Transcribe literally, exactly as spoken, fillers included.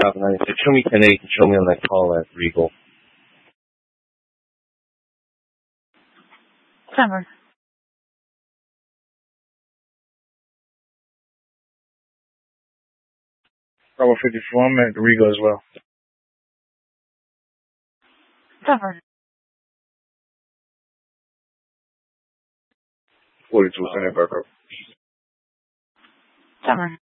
Bravo nine six. Show me ten eight and show me on that call at Regal. Summer. Bravo fifty-four, I'm at Regal as well. Summer. forty-two, send it back up. Summer.